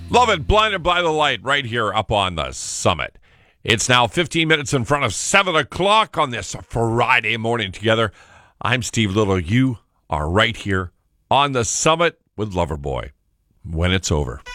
Love it. Blinded by the light right here up on the summit. It's now 15 minutes in front of 7 o'clock on this Friday morning together. I'm Steve Little. You are right here on the summit with Loverboy when it's over.